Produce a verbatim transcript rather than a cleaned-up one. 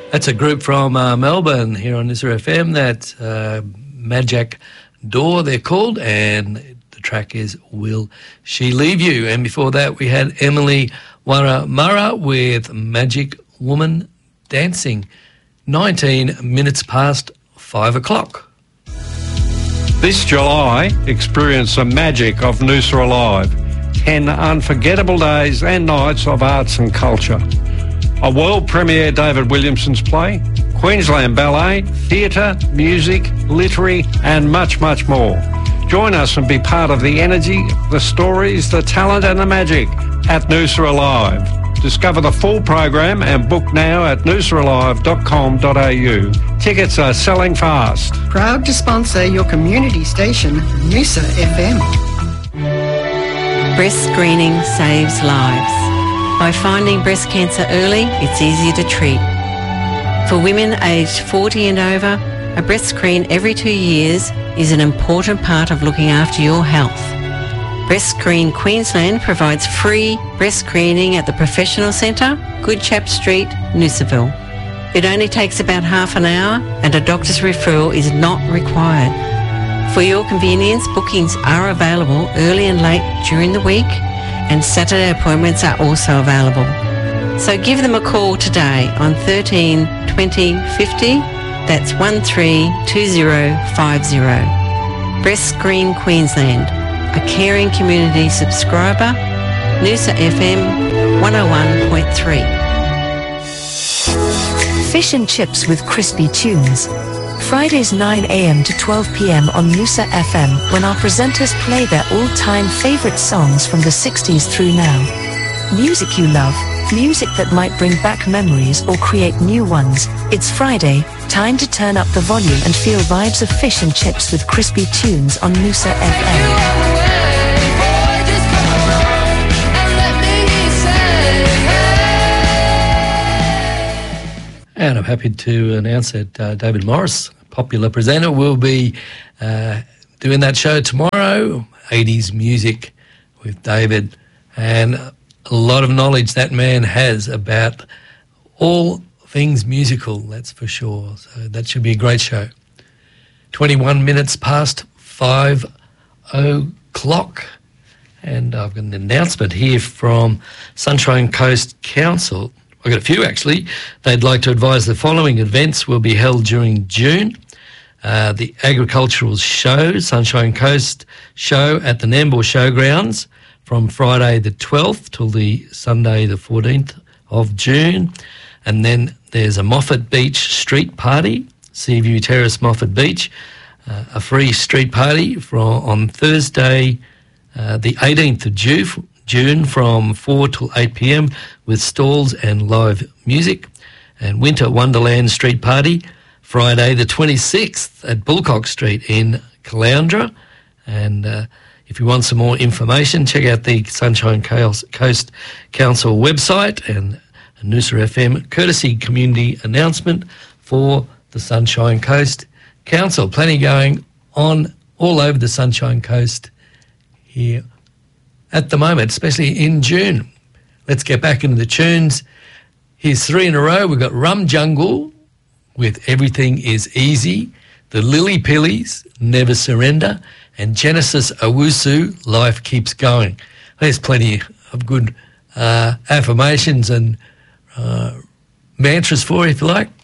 That's a group from uh, Melbourne here on Noosa F M. That's uh, Magic Door, they're called, and the track is Will She Leave You? And before that, we had Emily Waramara with Magic Woman Dancing. nineteen minutes past five o'clock. This July, experience the magic of Noosa Alive. ten unforgettable days and nights of arts and culture. A world premiere David Williamson's play, Queensland Ballet, theatre, music, literary and much, much more. Join us and be part of the energy, the stories, the talent and the magic at Noosa Alive. Discover the full program and book now at noosa alive dot com dot a u. Tickets are selling fast. Proud to sponsor your community station, Noosa F M. Breast screening saves lives. By finding breast cancer early, it's easier to treat. For women aged forty and over, a breast screen every two years is an important part of looking after your health. Breast Screen Queensland provides free breast screening at the Professional Centre, Goodchap Street, Noosaville. It only takes about half an hour and a doctor's referral is not required. For your convenience, bookings are available early and late during the week, and Saturday appointments are also available. So give them a call today on thirteen twenty fifty. That's one three two zero five zero. Breast Screen Queensland, a caring community subscriber, Noosa F M one oh one point three. Fish and chips with crispy tunes. Fridays nine a m to twelve p m on Noosa F M, when our presenters play their all-time favourite songs from the sixties through now. Music you love, music that might bring back memories or create new ones. It's Friday, time to turn up the volume and feel vibes of fish and chips with crispy tunes on Noosa F M. And I'm happy to announce that uh, David Morris, popular presenter, will be uh, doing that show tomorrow, eighties music with David. And a lot of knowledge that man has about all things musical, that's for sure. So that should be a great show. twenty-one minutes past five o'clock. And I've got an announcement here from Sunshine Coast Council. I've got a few, actually. They'd like to advise the following events will be held during June. Uh, the Agricultural Show, Sunshine Coast Show at the Nambour Showgrounds from Friday the twelfth till the Sunday the fourteenth of June. And then there's a Moffat Beach Street Party, Seaview Terrace, Moffat Beach, uh, a free street party from, on Thursday uh, the eighteenth of June, June from four till eight p m with stalls and live music. And Winter Wonderland Street Party, Friday the twenty-sixth at Bullcock Street in Caloundra. And uh, if you want some more information, check out the Sunshine Coast Council website and Noosa F M courtesy community announcement for the Sunshine Coast Council. Plenty going on all over the Sunshine Coast here at the moment, especially in June. Let's get back into the tunes. Here's three in a row. We've got Rum Jungle with Everything Is Easy, the Lily Pillies, Never Surrender, and Genesis Owusu, Life Keeps Going. There's plenty of good uh, affirmations and uh, mantras for you, if you like.